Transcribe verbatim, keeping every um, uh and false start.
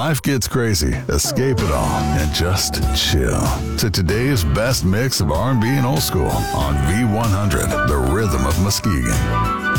life gets crazy, escape it all and just chill to today's best mix of R and B and old school on V one hundred, the rhythm of Muskegon.